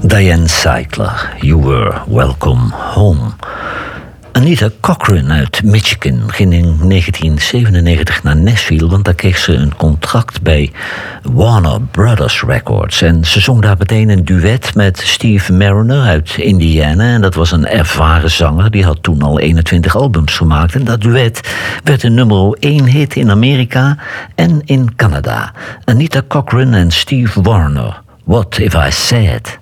Diane Seidler, You Were Welcome Home. Anita Cochran uit Michigan ging in 1997 naar Nashville, want daar kreeg ze een contract bij Warner Brothers Records. En ze zong daar meteen een duet met Steve Mariner uit Indiana. En dat was een ervaren zanger, die had toen al 21 albums gemaakt. En dat duet werd een nummer 1 hit in Amerika en in Canada. Anita Cochran en Steve Wariner, What If I Said?